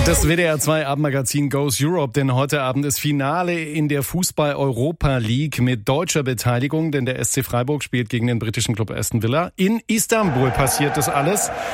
Das WDR 2 Abendmagazin Goes Europe, denn heute Abend ist Finale in der Fußball-Europa League mit deutscher Beteiligung, denn der SC Freiburg spielt gegen den britischen Club Aston Villa. In Istanbul passiert das alles.